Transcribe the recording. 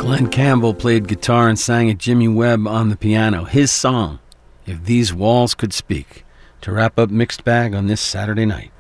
Glenn Campbell played guitar and sang at Jimmy Webb on the piano. His song, If These Walls Could Speak, to wrap up Mixed Bag on this Saturday night.